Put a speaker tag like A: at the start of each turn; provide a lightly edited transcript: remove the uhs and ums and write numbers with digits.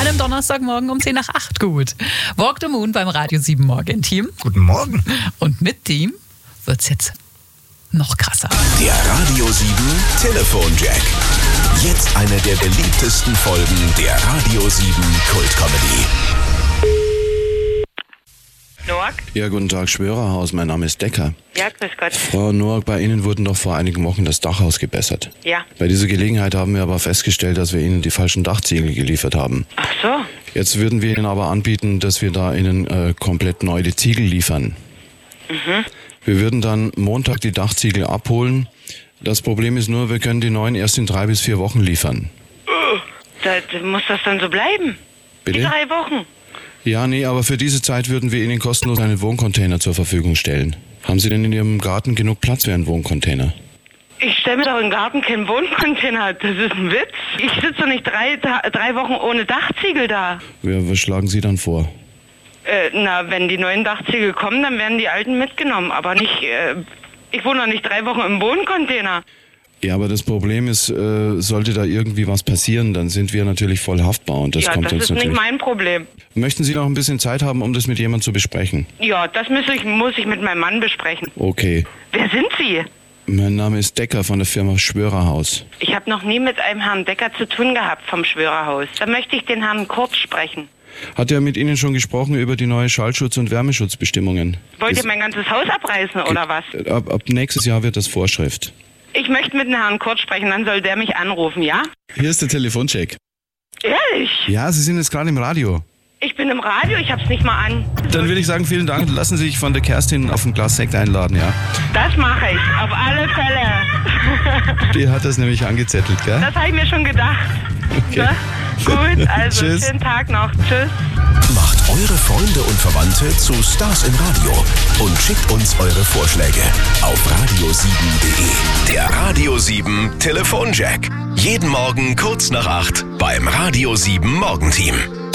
A: einem Donnerstagmorgen um 10 nach 8 gut. Walk the Moon beim Radio 7 Morgen-Team.
B: Guten Morgen.
A: Und mit Team wird's jetzt noch krasser.
C: Der Radio 7 Telefonjack. Jetzt eine der beliebtesten Folgen der Radio 7 Kultcomedy.
D: Noack?
E: Ja, guten Tag, Schwörerhaus. Mein Name ist Decker.
D: Ja, grüß Gott.
E: Frau Noack, bei Ihnen wurden doch vor einigen Wochen das Dach ausgebessert.
D: Ja.
E: Bei dieser Gelegenheit haben wir aber festgestellt, dass wir Ihnen die falschen Dachziegel geliefert haben.
D: Ach so.
E: Jetzt würden wir Ihnen aber anbieten, dass wir da Ihnen komplett neue Ziegel liefern. Wir würden dann Montag die Dachziegel abholen. Das Problem ist nur, wir können die neuen erst in 3 bis 4 Wochen liefern.
D: Muss das dann so bleiben?
E: Bitte?
D: Die 3 Wochen?
E: Ja, nee, aber für diese Zeit würden wir Ihnen kostenlos einen Wohncontainer zur Verfügung stellen. Haben Sie denn in Ihrem Garten genug Platz für einen Wohncontainer?
D: Ich stelle mir doch im Garten keinen Wohncontainer. Das ist ein Witz. Ich sitze doch nicht 3 Wochen ohne Dachziegel da.
E: Ja, was schlagen Sie dann vor?
D: Wenn die neuen Dachziegel kommen, dann werden die alten mitgenommen. Aber nicht, ich wohne doch nicht 3 Wochen im Wohncontainer.
E: Ja, aber das Problem ist, sollte da irgendwie was passieren, dann sind wir natürlich voll haftbar und das
D: Ja,
E: kommt
D: das
E: uns
D: ist
E: natürlich.
D: nicht mein Problem.
E: Möchten Sie noch ein bisschen Zeit haben, um das mit jemandem zu besprechen?
D: Ja, das muss ich mit meinem Mann besprechen.
E: Okay.
D: Wer sind Sie?
E: Mein Name ist Decker von der Firma Schwörerhaus.
D: Ich habe noch nie mit einem Herrn Decker zu tun gehabt vom Schwörerhaus. Da möchte ich den Herrn Kurz sprechen.
E: Hat er mit Ihnen schon gesprochen über die neue Schallschutz- und Wärmeschutzbestimmungen?
D: Wollt ihr mein ganzes Haus abreißen oder was?
E: Ab nächstes Jahr wird das Vorschrift.
D: Ich möchte mit dem Herrn Kurz sprechen, dann soll der mich anrufen, ja?
E: Hier ist der Telefoncheck.
D: Ehrlich?
E: Ja, Sie sind jetzt gerade im Radio.
D: Ich bin im Radio, ich hab's nicht mal an.
E: Dann würde ich sagen, vielen Dank. Lassen Sie sich von der Kerstin auf ein Glas Sekt einladen, ja?
D: Das mache ich, auf alle Fälle.
E: Die hat das nämlich angezettelt, gell?
D: Das habe ich mir schon gedacht.
E: Okay.
D: Ne? Gut, also
E: Tschüss.
D: schönen Tag noch. Tschüss.
C: Macht eure Freunde und Verwandte zu Stars im Radio und schickt uns eure Vorschläge auf radio7.de. Der Radio 7 Telefonjack. Jeden Morgen kurz nach 8 beim Radio 7 Morgenteam.